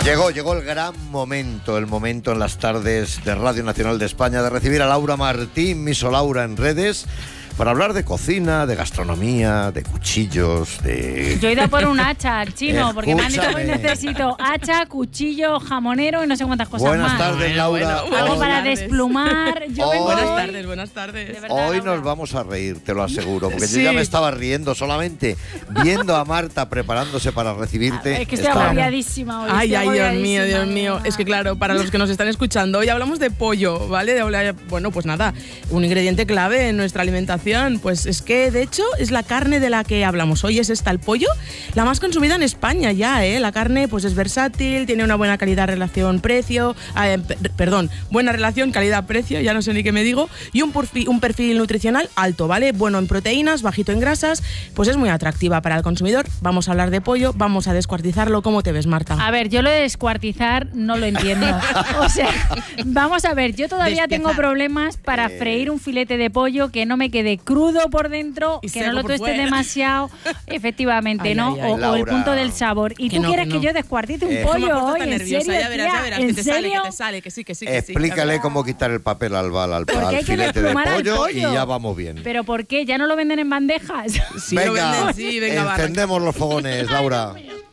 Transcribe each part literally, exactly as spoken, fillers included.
Llegó, llegó el gran momento, el momento en las tardes de Radio Nacional de España de recibir a Laura Martín, Miso Laura en redes, para hablar de cocina, de gastronomía, de cuchillos, de... Yo he ido a por un hacha al chino, Escúchame. porque me han dicho que necesito hacha, cuchillo, jamonero y no sé cuántas cosas Buenas más. tardes, Laura. Algo Hoy- para tardes. desplumar. Yo Hoy- vengo Buenas hoy- tardes, buenas tardes. De verdad, Hoy Laura. nos vamos a reír, te lo aseguro, porque Sí. yo ya me estaba riendo solamente viendo a Marta preparándose para recibirte. Es que estoy Estaba- agobiadísima hoy. Ay, estoy ay, Dios mío, Dios agobiadísima. mío. Es que claro, para los que nos están escuchando, hoy hablamos de pollo, ¿vale? De hablar- bueno, pues nada, un ingrediente clave en nuestra alimentación. Pues es que, de hecho, es la carne de la que hablamos hoy, es esta, el pollo, la más consumida en España ya, ¿eh? La carne, pues es versátil, tiene una buena calidad relación-precio, eh, p- perdón, buena relación calidad-precio, ya no sé ni qué me digo, y un, perfil, un perfil nutricional alto, ¿vale? Bueno en proteínas, bajito en grasas, pues es muy atractiva para el consumidor. Vamos a hablar de pollo, vamos a descuartizarlo. ¿Cómo te ves, Marta? A ver, yo lo de descuartizar no lo entiendo. O sea, vamos a ver, yo todavía Despiezar. tengo problemas para freír un filete de pollo que no me quede crudo por dentro, Y que seco no lo por tueste fuera. demasiado, efectivamente, Ay, ¿no? ay, ay. O, o el Laura. punto del sabor. ¿Y Que tú no, quieres que que, no. yo descuartice un Eh, ¿Cómo me pollo has puesto hoy? tan ¿En nerviosa? serio, Ya verás, tía? ya verás, ¿En que te sale, serio? que te sale, que sí, que sí, que sí. Explícale cómo quitar el papel al, al, al, Porque al hay que filete de desplumar al pollo, pollo. y ya vamos bien. ¿Pero por qué? ¿Ya no lo venden en bandejas? Sí, lo venden, sí, venga, va, encendemos los fogones, Laura.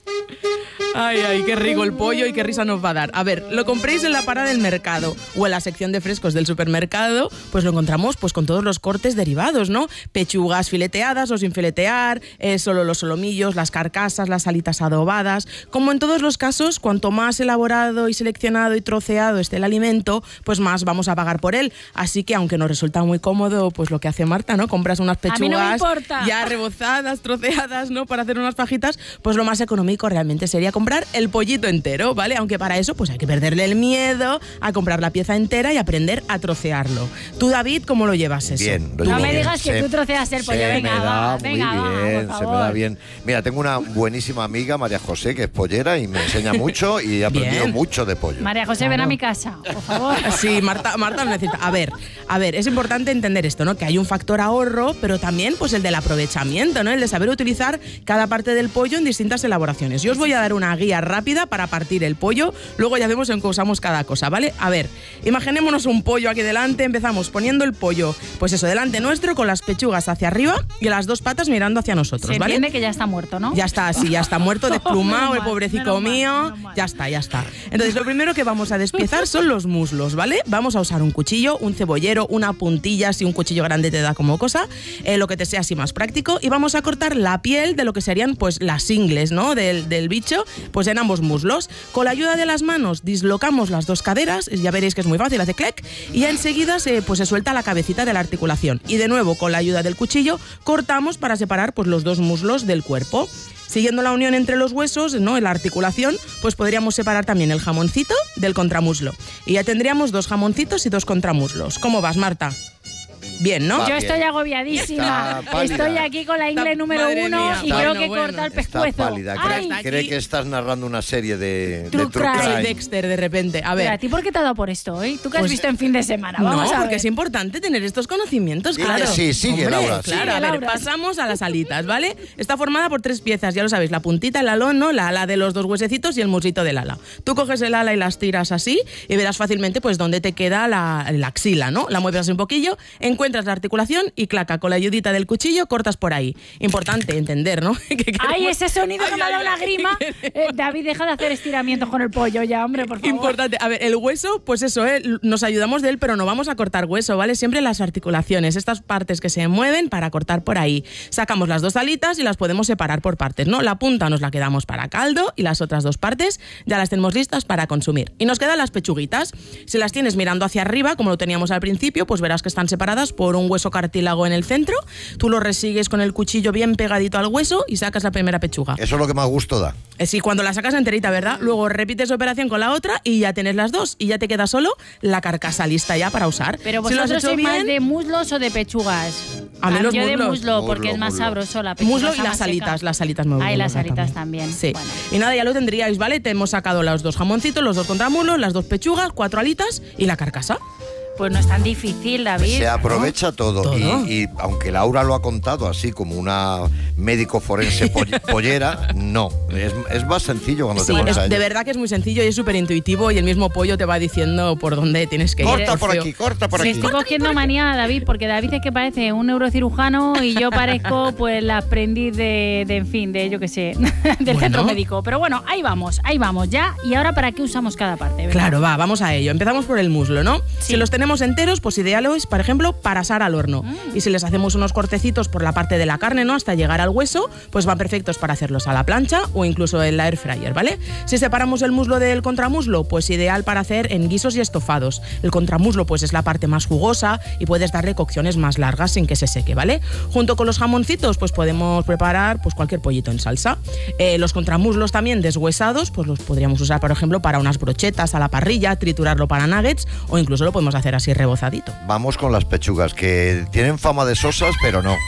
Ay, ay, qué rico el pollo y qué risa nos va a dar. A ver, lo compréis en la parada del mercado o en la sección de frescos del supermercado, pues lo encontramos pues con todos los cortes derivados, ¿no? Pechugas fileteadas o sin filetear, eh, solo los solomillos, las carcasas, las alitas adobadas. Como en todos los casos, cuanto más elaborado y seleccionado y troceado esté el alimento, pues más vamos a pagar por él. Así que, aunque nos resulta muy cómodo, pues lo que hace Marta, ¿no? Compras unas A mí no me pechugas importa. ya rebozadas, troceadas, ¿no? Para hacer unas fajitas, pues lo más económico realmente sería comprar el pollito entero, ¿vale? Aunque para eso pues hay que perderle el miedo a comprar la pieza entera y aprender a trocearlo. Tú, David, ¿cómo lo llevas eso? Bien. lo No llevo me bien. digas que Se- tú troceas el pollo. se Venga, me va, da venga, muy va, bien, por se me da favor. bien. Mira, tengo una buenísima amiga, María José, que es pollera y me enseña mucho y he aprendido Bien. mucho de pollo. María José, ven a mi casa, por favor. Sí, Marta, Marta lo necesita. A ver, a ver, es importante entender esto, ¿no? Que hay un factor ahorro, pero también pues el del aprovechamiento, ¿no? El de saber utilizar cada parte del pollo en distintas elaboraciones. Yo os voy a dar una guía rápida para partir el pollo, luego ya vemos en qué usamos cada cosa, ¿vale? A ver, imaginémonos un pollo aquí delante, empezamos poniendo el pollo, pues eso, delante nuestro, con las pechugas hacia arriba y las dos patas mirando hacia nosotros, Se ¿vale? entiende que ya está muerto, ¿no? Ya está, así, ya está muerto, desplumado, Menos el mal, pobrecito menos mal, mío. menos mal. Ya está, ya está. Entonces, lo primero que vamos a despiezar son los muslos, ¿vale? Vamos a usar un cuchillo, un cebollero, una puntilla, si un cuchillo grande te da como cosa, eh, lo que te sea así más práctico, y vamos a cortar la piel de lo que serían, pues, las ingles, ¿no? Del, del bicho, pues en ambos muslos. Con la ayuda de las manos dislocamos las dos caderas, ya veréis que es muy fácil, hace clic, y ya enseguida se, pues, se suelta la cabecita de la articulación. Y de nuevo, con la ayuda del cuchillo, cortamos para separar, pues, los dos muslos del cuerpo. Siguiendo la unión entre los huesos, ¿no? En la articulación, pues podríamos separar también el jamoncito del contramuslo. Y ya tendríamos dos jamoncitos y dos contramuslos. ¿Cómo vas, Marta? Bien, ¿no? Va Yo bien. estoy agobiadísima. Está pálida. Estoy aquí con la ingle Está- número madre uno mía. y Está- creo bueno, que bueno. corta el Está pescuezo. pálida. Ay, Cree, Está cree aquí. que estás narrando una serie de, de True true crime. Soy crime. Dexter de repente. A Pero ver. ¿a ti por qué te ha dado por esto hoy? ¿Tú qué has Pues- visto en fin de semana? Vamos no, a porque ver. es importante tener estos conocimientos, Sí, claro. sí, sigue, Hombre, Laura, Claro, sigue. a ver, Laura. pasamos a las alitas, ¿vale? Está formada por tres piezas, ya lo sabéis, la puntita, el alón, ¿no? La ala de los dos huesecitos y el musito del ala. Tú coges el ala y las tiras así y verás fácilmente pues dónde te queda la, la axila, ¿no? La mueves así un poquillo, encuentras la articulación y claca, con la ayudita del cuchillo cortas por ahí. Importante entender, ¿no? Que queremos- Ay, ese sonido que Ay, me ha ay, dado una ay. grima. Eh, David, deja de hacer estiramientos con el pollo ya, hombre, por favor. Importante. A ver, el hueso, pues eso, ¿eh? Nos ayudamos de él, pero no vamos a cortar hueso, ¿vale? Siempre las articulaciones, estas partes que se mueven para cortar por ahí. Sacamos las dos alitas y las podemos separar por partes, ¿no? La punta nos la quedamos para caldo y las otras dos partes ya las tenemos listas para consumir. Y nos quedan las pechuguitas. Si las tienes mirando hacia arriba, como lo teníamos al principio, pues verás que están separadas por un hueso cartílago en el centro. Tú lo resigues con el cuchillo bien pegadito al hueso y sacas la primera pechuga. Eso es lo que más gusto da. Eh, Sí, cuando la sacas enterita, ¿verdad? Luego repites operación con la otra y ya tienes las dos y ya te queda solo la carcasa lista ya para usar. Pero Si lo has vosotros hecho sois más bien, de muslos o de pechugas. A mí Ah, los yo de muslos. muslo, porque Muslo, es más muslo. sabroso la pechuga. muslo y está las más seca. alitas, las alitas me Ah, y las gustan alitas también. Sí. Bueno. Y nada, ya lo tendríais, ¿vale? Te hemos sacado los dos jamoncitos, los dos contramuslos, las dos pechugas, cuatro alitas y la carcasa. Pues no es tan difícil, David. Se aprovecha ¿no? todo, ¿Todo? Y, y aunque Laura lo ha contado así como una médico forense poll- pollera, no, es, es más sencillo cuando Sí, te pones es, a ello. de verdad que es muy sencillo y es súper intuitivo y el mismo pollo te va diciendo por dónde tienes que ir. Corta por feo. aquí, corta por Me aquí. estoy cogiendo manía a David, porque David es que parece un neurocirujano y yo parezco pues la aprendiz de, de en fin, de yo qué sé, del Bueno. centro médico. Pero bueno, ahí vamos, ahí vamos ya. ¿Y ahora para qué usamos cada parte? Venga. Claro, va, vamos a ello. Empezamos por el muslo, ¿no? Sí. Si los tenemos enteros, pues ideales, por ejemplo, para asar al horno. Mm. Y si les hacemos unos cortecitos por la parte de la carne, ¿no? Hasta llegar al hueso, pues van perfectos para hacerlos a la plancha o incluso en la air fryer, ¿vale? Si separamos el muslo del contramuslo, pues ideal para hacer en guisos y estofados. El contramuslo, pues es la parte más jugosa y puedes darle cocciones más largas sin que se seque, ¿vale? Junto con los jamoncitos, pues podemos preparar pues cualquier pollito en salsa. Eh, los contramuslos también deshuesados, pues los podríamos usar, por ejemplo, para unas brochetas a la parrilla, triturarlo para nuggets o incluso lo podemos hacer así rebozadito. Vamos con las pechugas, que tienen fama de sosas, pero no.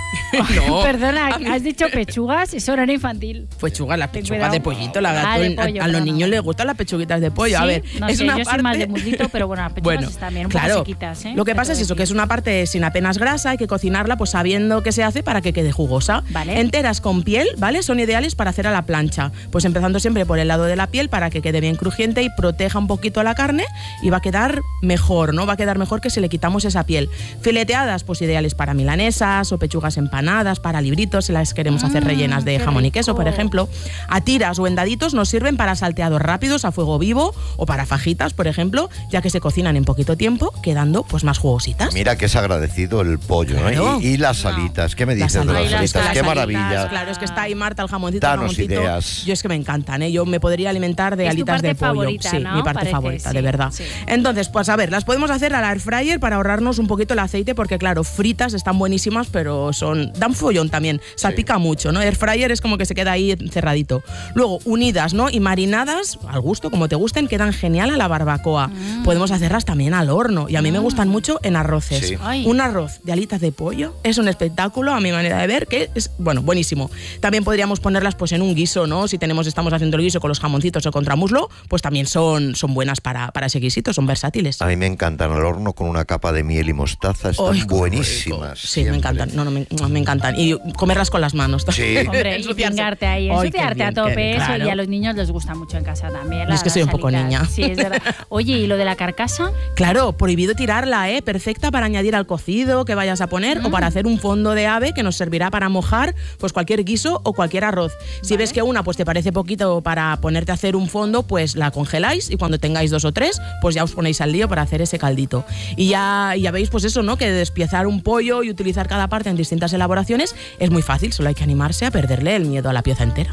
No. Perdona, has dicho pechugas, eso era infantil. Pechugas, las Ten pechugas cuidado. de pollito, la Ah, gato, de pollo, a, a los perdona. niños les gustan las pechuguitas de pollo. A Sí, ver, no es sé, una yo parte... soy más de muslito, pero bueno, las pechugas Bueno, están bien, un claro, poco sequitas, ¿eh? lo que Te pasa es puedo eso, que es decir. una parte sin apenas grasa, hay que cocinarla pues sabiendo qué se hace para que quede jugosa. Vale. Enteras con piel, ¿vale? Son ideales para hacer a la plancha. Pues empezando siempre por el lado de la piel para que quede bien crujiente y proteja un poquito la carne y va a quedar mejor, ¿no? Va a quedar mejor que si le quitamos esa piel. Fileteadas, pues ideales para milanesas o pechugas empanadas, para libritos, si las queremos hacer Mm, rellenas de qué jamón y queso, por rico. ejemplo. A tiras o en daditos nos sirven para salteados rápidos a fuego vivo o para fajitas, por ejemplo, ya que se cocinan en poquito tiempo, quedando pues más jugositas. Mira que es agradecido el pollo, ¿no? Claro. Y, y las No. alitas, ¿qué me Las dices de las Ay, las alitas? alitas, ¡Qué las maravilla! Claro, es que está ahí Marta, el jamoncito, el Danos jamoncito. ideas. Yo es que me encantan, ¿eh? Yo me podría alimentar de Es tu alitas parte de pollo. favorita, sí, ¿no? mi parte Parece, favorita, sí, de verdad. sí. Entonces, pues a ver, las podemos hacer a la air fryer para ahorrarnos un poquito el aceite, porque claro, fritas están buenísimas, pero son dan follón también, salpica mucho, ¿no? Air fryer es como que se queda ahí cerradito. Luego, unidas, ¿no? Y marinadas, al gusto, como te gusten, quedan genial a la barbacoa. Mm. Podemos hacerlas también al horno, y a mí me Ah. gustan mucho en arroces. Sí. Ay. Un arroz de alitas de pollo es un espectáculo, a mi manera de ver, que es, bueno, buenísimo. También podríamos ponerlas pues en un guiso, ¿no? Si tenemos, estamos haciendo el guiso con los jamoncitos o contramuslo, pues también son, son buenas para, para ese guisito, son versátiles. A mí me encantan al horno con una capa de miel y mostaza, están Ay, qué buenísimas. Sí, me siempre. encantan, no, no, me, me encantan. Y comerlas con las manos. Sí. Hombre, y Ensuciarse. pingarte ahí, Ay, qué ensuciarte a bien, tope, qué- eso, claro. y a los niños les gusta mucho en casa también. Es que las soy un poco alitas. niña. Sí, es verdad. Oye, ¿y lo de la carcasa? Claro, prohibido tirarla, ¿eh? Perfecta para añadir al cocido que vayas a poner o para hacer un fondo de ave que nos servirá para mojar pues cualquier guiso o cualquier arroz. Si Vale. ves que una pues te parece poquito para ponerte a hacer un fondo, pues la congeláis y cuando tengáis dos o tres, pues ya os ponéis al lío para hacer ese caldito. Y ya, ya veis pues eso, ¿no? Que despiezar un pollo y utilizar cada parte en distintas elaboraciones es muy fácil, solo hay que animarse a perderle el miedo a la pieza entera.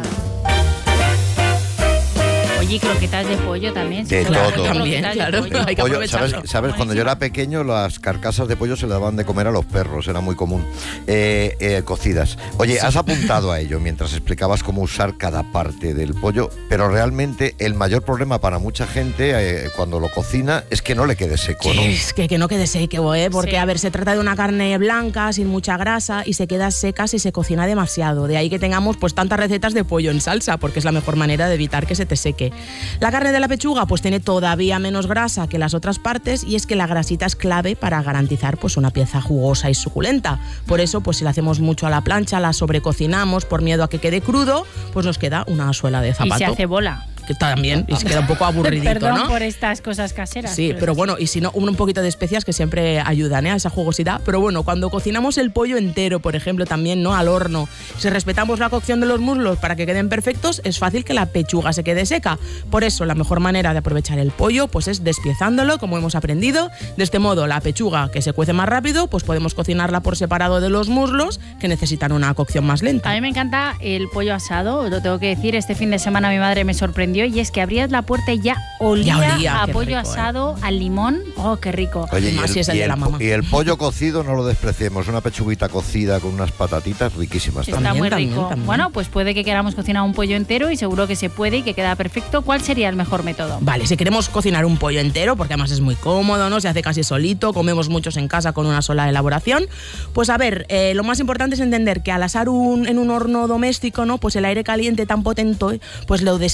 Oye, y croquetas de pollo también. De se puede hacer todo. También, croquetas de claro. pollo. Hay que Pollo, aprovecharlo. ¿sabes, sabes? Cuando yo era pequeño, las carcasas de pollo se le daban de comer a los perros, era muy común. Eh, eh, cocidas. Oye, has apuntado a ello mientras explicabas cómo usar cada parte del pollo, pero realmente el mayor problema para mucha gente eh, cuando lo cocina es que no le quede seco, ¿no? Que es que, que no quede seco, ¿eh? Porque, Sí. a ver, se trata de una carne blanca, sin mucha grasa, y se queda seca si se cocina demasiado. De ahí que tengamos pues tantas recetas de pollo en salsa, porque es la mejor manera de evitar que se te seque. La carne de la pechuga pues tiene todavía menos grasa que las otras partes, y es que la grasita es clave para garantizar pues una pieza jugosa y suculenta. Por eso, pues si la hacemos mucho a la plancha, la sobrecocinamos por miedo a que quede crudo, pues nos queda una suela de Y zapato. se hace bola. Que también, y se queda un poco aburridito, Perdón ¿no? por estas cosas caseras. Sí, pero es bueno, y si no, un, un poquito de especias que siempre ayudan, ¿eh? A esa jugosidad. Pero bueno, cuando cocinamos el pollo entero, por ejemplo, también, ¿no? Al horno, si respetamos la cocción de los muslos para que queden perfectos, es fácil que la pechuga se quede seca. Por eso, la mejor manera de aprovechar el pollo, pues es despiezándolo, como hemos aprendido. De este modo, la pechuga, que se cuece más rápido, pues podemos cocinarla por separado de los muslos, que necesitan una cocción más lenta. A mí me encanta el pollo asado, lo tengo que decir. Este fin de semana mi madre me sorprendió y es que abrías la puerta y ya olía, Ya olía, a qué pollo rico, ¿eh? asado, al limón. ¡Oh, qué rico! Oye, y Más el, si es el y de el la po- mamá. y el pollo cocido no lo despreciemos, una pechuguita cocida con unas patatitas riquísimas Está también. muy también, rico. también. Bueno, pues puede que queramos cocinar un pollo entero y seguro que se puede y que queda perfecto. ¿Cuál sería el mejor método? Vale, si queremos cocinar un pollo entero, porque además es muy cómodo, ¿no? Se hace casi solito, comemos muchos en casa con una sola elaboración. Pues a ver, eh, lo más importante es entender que al asar un, en un horno doméstico, ¿no? Pues el aire caliente tan potente, pues lo deshidrata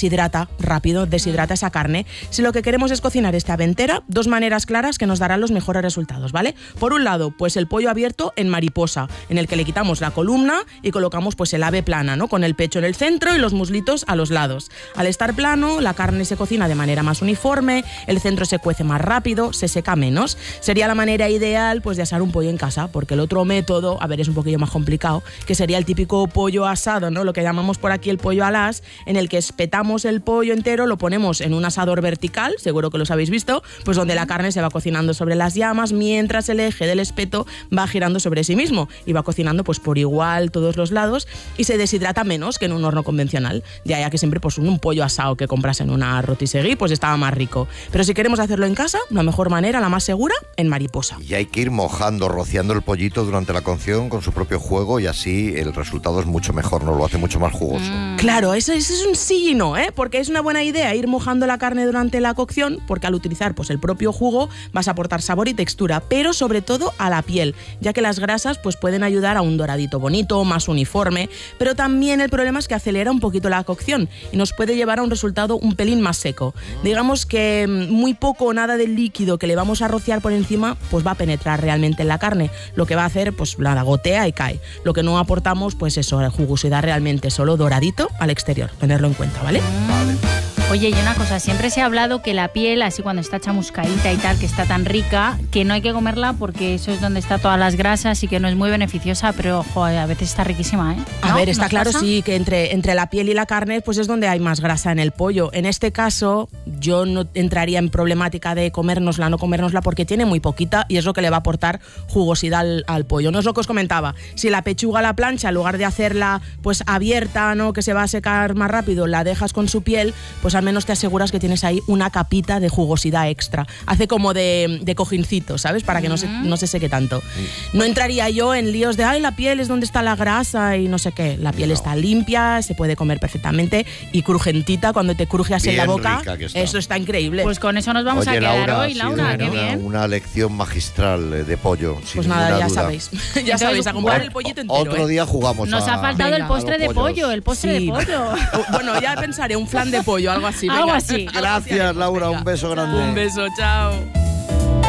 nada, rápido, deshidrata esa carne. Si lo que queremos es cocinar esta entera, dos maneras claras que nos darán los mejores resultados, ¿vale? Por un lado, pues el pollo abierto en mariposa, en el que le quitamos la columna y colocamos pues el ave plana, ¿no? Con el pecho en el centro y los muslitos a los lados. Al estar plano, la carne se cocina de manera más uniforme, el centro se cuece más rápido, se seca menos. Sería la manera ideal pues de asar un pollo en casa, porque el otro método, a ver, es un poquillo más complicado, que sería el típico pollo asado, ¿no? Lo que llamamos por aquí el pollo al as, en el que espetamos el pollo entero, lo ponemos en un asador vertical, seguro que los habéis visto, pues donde la carne se va cocinando sobre las llamas mientras el eje del espeto va girando sobre sí mismo y va cocinando pues por igual todos los lados y se deshidrata menos que en un horno convencional. De ahí a que siempre pues un pollo asado que compras en una rotisserie pues estaba más rico. Pero si queremos hacerlo en casa, la mejor manera, la más segura, en mariposa. Y hay que ir mojando, rociando el pollito durante la cocción con su propio juego y así el resultado es mucho mejor, ¿no? Lo hace mucho más jugoso. Mm. Claro, eso, eso es un sí y no, ¿eh? Porque es una buena idea ir mojando la carne durante la cocción, porque al utilizar pues el propio jugo vas a aportar sabor y textura, pero sobre todo a la piel, ya que las grasas pues pueden ayudar a un doradito bonito, más uniforme, pero también el problema es que acelera un poquito la cocción y nos puede llevar a un resultado un pelín más seco. Digamos que muy poco o nada del líquido que le vamos a rociar por encima pues va a penetrar realmente en la carne, lo que va a hacer pues la gotea y cae. Lo que no aportamos pues eso, jugosidad realmente, solo doradito al exterior, tenerlo en cuenta, ¿vale? Vale. Oye, y una cosa, siempre se ha hablado que la piel, así cuando está chamuscadita y tal, que está tan rica, que no hay que comerla porque eso es donde está todas las grasas y que no es muy beneficiosa, pero joder, a veces está riquísima, ¿eh? A ¿No? ver, está claro, pasa? sí, que entre, entre la piel y la carne pues es donde hay más grasa en el pollo. En este caso, yo no entraría en problemática de comérnosla, no comérnosla, porque tiene muy poquita y es lo que le va a aportar jugosidad al, al pollo. No es lo que os comentaba, si la pechuga a la plancha, en lugar de hacerla pues abierta, ¿no? Que se va a secar más rápido, la dejas con su piel, pues al menos te aseguras que tienes ahí una capita de jugosidad extra. Hace como de, de cojincito, ¿sabes? Para que no se, no se seque tanto. No entraría yo en líos de, ay, la piel es donde está la grasa y no sé qué. La piel no. está limpia, se puede comer perfectamente y crujentita cuando te cruje así en la boca. Está. Eso está increíble. Pues con eso nos vamos Oye, a quedar Laura, hoy, Laura, sí, qué una, bien. Una lección magistral de pollo. Sin pues nada, ya duda. sabéis. ya sabéis, a comprar el pollito entero. Otro ¿eh? día jugamos. Nos a, ha faltado Venga, el postre de pollo, el postre sí. de pollo. Bueno, ya pensaré, un flan de pollo, algo así. Algo venga. así. Gracias, Laura, Venga. un beso grande. Un beso, chao.